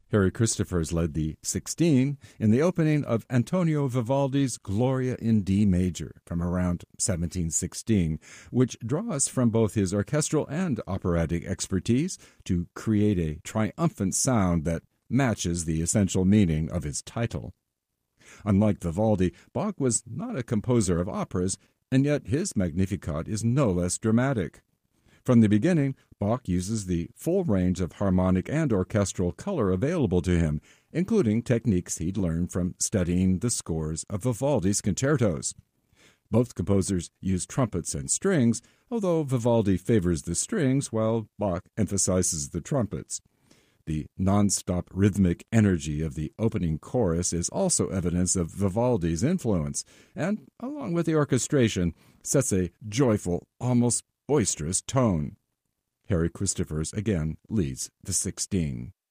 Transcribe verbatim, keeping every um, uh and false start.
Harry Christophers led the sixteen in the opening of Antonio Vivaldi's Gloria in D major from around seventeen sixteen, which draws from both his orchestral and operatic expertise to create a triumphant sound that matches the essential meaning of his title. Unlike Vivaldi, Bach was not a composer of operas, and yet his Magnificat is no less dramatic. From the beginning, Bach uses the full range of harmonic and orchestral color available to him, including techniques he'd learned from studying the scores of Vivaldi's concertos. Both composers use trumpets and strings, although Vivaldi favors the strings while Bach emphasizes the trumpets. The non-stop rhythmic energy of the opening chorus is also evidence of Vivaldi's influence, and, along with the orchestration, sets a joyful, almost boisterous tone. Harry Christophers again leads the sixteen.